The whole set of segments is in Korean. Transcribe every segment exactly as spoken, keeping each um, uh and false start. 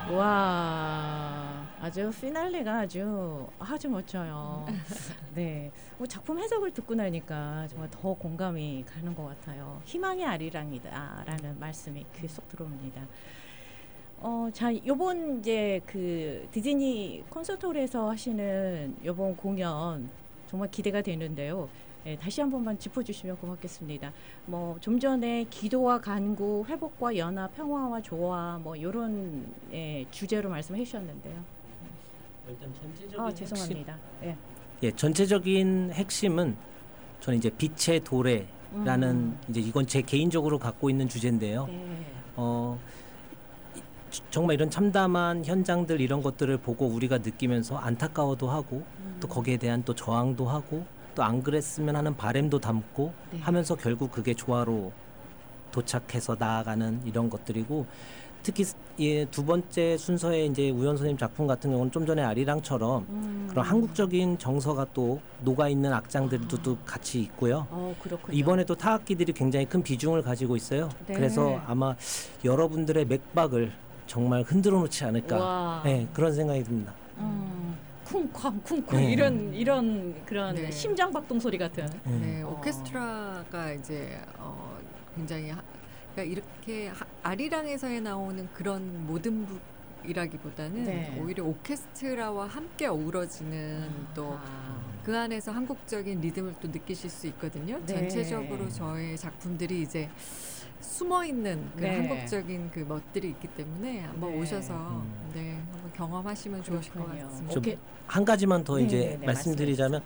와, 아주 피날레가 아주 아주 멋져요. 네, 뭐 작품 해석을 듣고 나니까 정말 더 공감이 가는 것 같아요. 희망의 아리랑이다라는 말씀이 귀에 쏙 들어옵니다. 어, 자, 요번 이제 그 디즈니 콘서트홀에서 하시는 요번 공연 정말 기대가 되는데요. 네, 다시 한 번만 짚어주시면 고맙겠습니다. 뭐 좀 전에 기도와 간구, 회복과 연합, 평화와 조화, 뭐 이런 예, 주제로 말씀해 주셨는데요. 일단 전체적인 아, 죄송합니다. 핵심, 예. 예, 전체적인 핵심은 저는 이제 빛의 도래라는 음. 이제 이건 제 개인적으로 갖고 있는 주제인데요. 네. 어, 정말 이런 참담한 현장들 이런 것들을 보고 우리가 느끼면서 안타까워도 하고 음. 또 거기에 대한 또 저항도 하고 또 안 그랬으면 하는 바람도 담고 네. 하면서 결국 그게 조화로 도착해서 나아가는 이런 것들이고 특히 예, 두 번째 순서에 이제 우연 선생님 작품 같은 경우는 좀 전에 아리랑처럼 음. 그런 한국적인 정서가 또 녹아 있는 악장들도 아. 또 같이 있고요. 어, 그렇군요. 이번에도 타악기들이 굉장히 큰 비중을 가지고 있어요. 네. 그래서 아마 여러분들의 맥박을 정말 흔들어 놓지 않을까. 네, 그런 생각이 듭니다. 음, 쿵쾅 쿵쾅 네. 이런 이런 그런 네. 심장 박동 소리 같은. 음. 네, 어. 오케스트라가 이제 어, 굉장히 하, 그러니까 이렇게 하, 아리랑에서에 나오는 그런 모든 북이라기보다는 네. 오히려 오케스트라와 함께 어우러지는 또 그 아, 안에서 한국적인 리듬을 또 느끼실 수 있거든요. 네. 전체적으로 저의 작품들이 이제 숨어 있는 그 네. 한국적인 그 멋들이 있기 때문에 한번 네. 오셔서 음. 네, 한번 경험하시면 좋으실 것 그렇군요. 같습니다. 좀 오케이. 한 가지만 더 네, 이제 네, 네, 말씀드리자면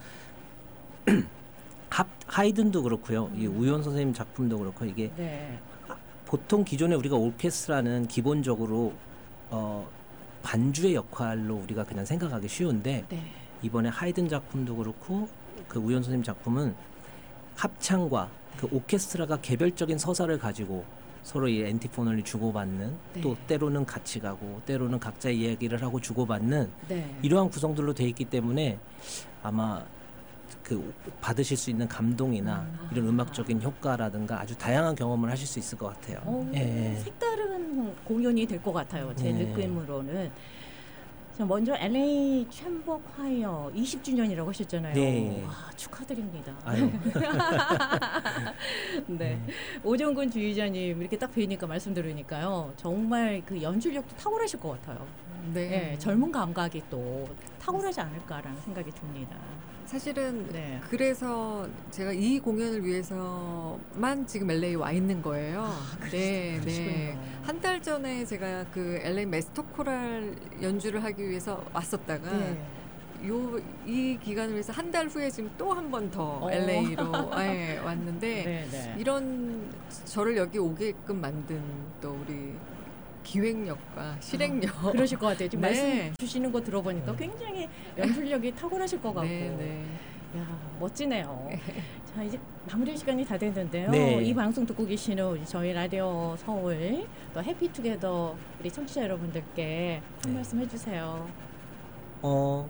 하, 하이든도 그렇고요. 음. 이 우연 선생님 작품도 그렇고 이게 네. 보통 기존에 우리가 오케스트라는 기본적으로 어, 반주의 역할로 우리가 그냥 생각하기 쉬운데 네. 이번에 하이든 작품도 그렇고 그 우연 선생님 작품은 합창과 그 오케스트라가 개별적인 서사를 가지고 서로 이 엔티포너를 주고받는 네. 또 때로는 같이 가고 때로는 각자의 이야기를 하고 주고받는 네. 이러한 구성들로 돼 있기 때문에 아마 그 받으실 수 있는 감동이나 음. 이런 음악적인 효과라든가 아주 다양한 경험을 하실 수 있을 것 같아요. 어, 예. 색다른 공연이 될 것 같아요. 제 네. 느낌으로는. 자, 먼저 엘에이 챔버 콰이어 이십 주년이라고 하셨잖아요. 네. 와, 축하드립니다. 아유. 네. 오정근 주의자님 이렇게 딱 뵈니까 말씀 들으니까요. 정말 그 연출력도 탁월하실 것 같아요. 네. 네, 젊은 감각이 또 탁월하지 않을까라는 생각이 듭니다. 사실은 네. 그래서 제가 이 공연을 위해서만 지금 엘에이 와 있는 거예요. 네, 네. 한 달 전에 제가 그 엘에이 메스터 코랄 연주를 하기 위해서 왔었다가 네. 요 이 기간을 위해서 한 달 후에 지금 또 한 번 더 어. 엘에이로 네, 왔는데 네, 네. 이런 저를 여기 오게끔 만든 또 우리 기획력과 실행력. 아, 그러실 것 같아요. 지금 네. 말씀 주시는 거 들어보니까 굉장히 연출력이 탁월하실 것 같고. 네, 네. 야, 멋지네요. 자, 이제 마무리 시간이 다 됐는데요. 네. 이 방송 듣고 계시는 우리 저희 라디오 서울 또 해피투게더 우리 청취자 여러분들께 한 네. 말씀 해주세요. 어,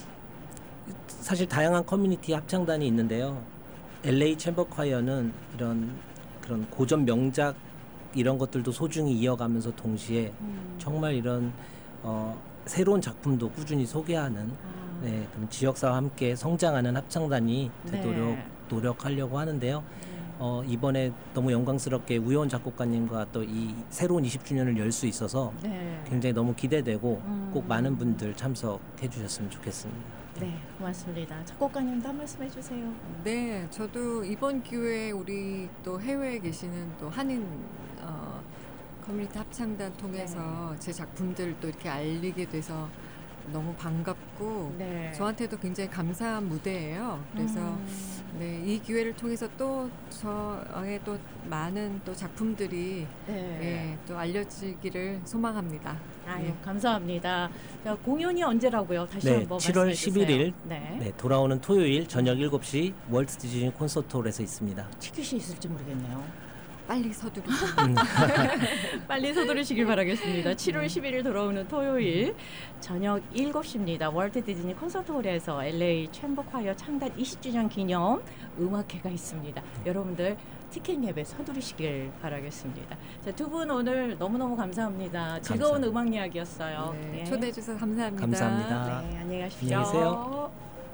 사실 다양한 커뮤니티 합창단이 있는데요. 엘에이 챔버 콰이어는 이런 그런 고전 명작 이런 것들도 소중히 이어가면서 동시에 음. 정말 이런 어, 새로운 작품도 꾸준히 소개하는 아, 네, 그럼 지역사와 함께 성장하는 합창단이 되도록 네. 노력하려고 하는데요. 어, 이번에 너무 영광스럽게 우효원 작곡가님과 또 이 새로운 이십 주년을 열 수 있어서 네. 굉장히 너무 기대되고 음. 꼭 많은 분들 참석해 주셨으면 좋겠습니다. 네, 고맙습니다. 작곡가님도 한 말씀 해주세요. 네, 저도 이번 기회에 우리 또 해외에 계시는 또 한인 어, 커뮤니티 합창단 통해서 제 작품들을 또 이렇게 알리게 돼서 너무 반갑고 네. 저한테도 굉장히 감사한 무대예요. 그래서 음. 네, 이 기회를 통해서 또 저의 또 많은 또 작품들이 네. 네, 또 알려지기를 소망합니다. 아유, 네. 감사합니다. 자, 공연이 언제라고요? 다시 네, 한번 칠월 말씀해 주세요. 십일일 네. 네, 돌아오는 토요일 저녁 일곱 시 월트 디즈니 콘서트 홀에서 있습니다. 티켓이 있을지 모르겠네요. 빨리 서두르세요. 빨리 서두르시길 바라겠습니다. 칠월 십일일 돌아오는 토요일 저녁 일곱 시입니다. 월트 디즈니 콘서트홀에서 엘에이 챔버 콰이어 창단 이십 주년 기념 음악회가 있습니다. 여러분들 티켓 예배 서두르시길 바라겠습니다. 두 분 오늘 너무너무 감사합니다. 즐거운 감사합니다. 음악 이야기였어요. 네, 네. 초대해 주셔서 감사합니다. 감사합니다. 네, 안녕히 가십시오. 안녕히 계세요.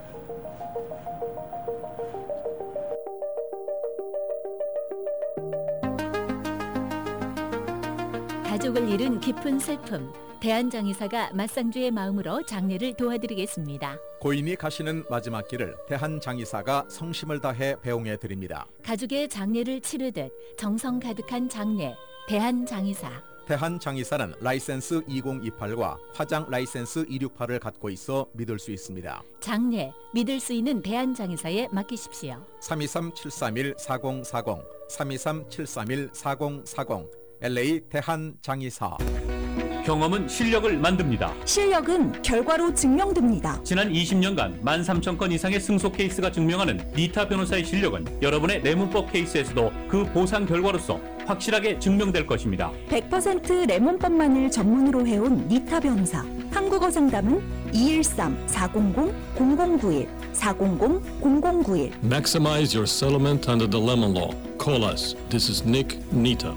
가족을 잃은 깊은 슬픔, 대한장의사가 맞상주의 마음으로 장례를 도와드리겠습니다. 고인이 가시는 마지막 길을 대한장의사가 성심을 다해 배웅해 드립니다. 가족의 장례를 치르듯 정성 가득한 장례, 대한장의사. 대한장의사는 라이센스 이공이팔과 화장 라이센스 이육팔을 갖고 있어 믿을 수 있습니다. 장례, 믿을 수 있는 대한장의사에 맡기십시오. 삼이삼 칠삼일 사공사공 삼이삼 칠삼일 사공사공 엘에이 대한장의사. 경험은 실력을 만듭니다. 실력은 결과로 증명됩니다. 지난 이십 년간 만 삼천 건 이상의 승소 케이스가 증명하는 니타 변호사의 실력은 여러분의 내문법 케이스에서도 그 보상 결과로서 확실하게 증명될 것입니다. 백 퍼센트 레몬법만을 전문으로 해온 니타 변호사. 한국어 상담은 이일삼 사공공 공공구일 사공공 공공구일. Maximize your settlement under the lemon law. Call us. This is Nick Nita.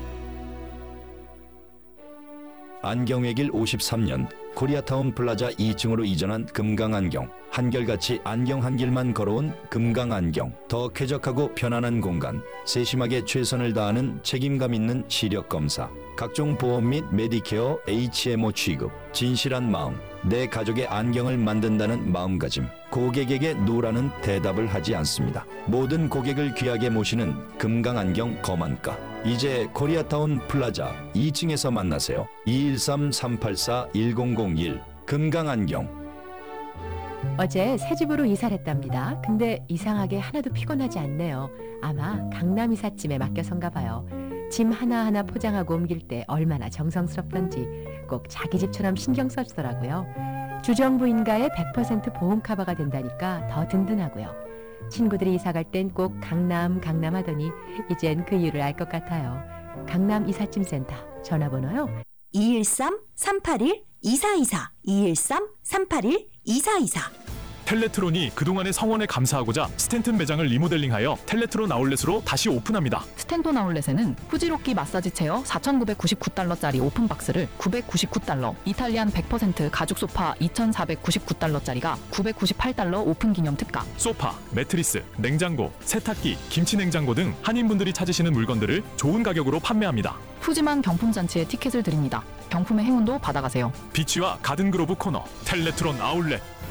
안경의 길 오십삼 년 코리아타운 플라자 이 층으로 이전한 금강안경. 한결같이 안경 한 길만 걸어온 금강안경. 더 쾌적하고 편안한 공간. 세심하게 최선을 다하는 책임감 있는 시력 검사. 각종 보험 및 메디케어 에이치엠오 취급. 진실한 마음. 내 가족의 안경을 만든다는 마음가짐. 고객에게 노라는 대답을 하지 않습니다. 모든 고객을 귀하게 모시는 금강안경 거만가. 이제 코리아타운 플라자 이 층에서 만나세요. 이일삼 삼팔사 일공공일 금강안경. 어제 새 집으로 이사를 했답니다. 근데 이상하게 하나도 피곤하지 않네요. 아마 강남 이삿짐에 맡겨선가 봐요. 짐 하나하나 포장하고 옮길 때 얼마나 정성스럽던지 꼭 자기 집처럼 신경 써주더라고요. 주정부인가의 백 퍼센트 보험 커버가 된다니까 더 든든하고요. 친구들이 이사갈 땐 꼭 강남 강남 하더니 이젠 그 이유를 알 것 같아요. 강남 이삿짐센터 전화번호요. 이일삼 삼팔일 이사이사 이일삼 삼팔일 이사이사. 텔레트론이 그동안의 성원에 감사하고자 스탠튼 매장을 리모델링하여 텔레트론 아울렛으로 다시 오픈합니다. 스탠톤 아울렛에는 후지로키 마사지 체어 사천구백구십구 달러짜리 오픈박스를 구백구십구 달러, 이탈리안 백 퍼센트 가죽 소파 이천사백구십구 달러짜리가 구백구십팔 달러 오픈 기념 특가. 소파, 매트리스, 냉장고, 세탁기, 김치 냉장고 등 한인분들이 찾으시는 물건들을 좋은 가격으로 판매합니다. 푸짐한 경품 잔치에 티켓을 드립니다. 경품의 행운도 받아가세요. 비치와 가든그로브 코너 텔레트론 아울렛.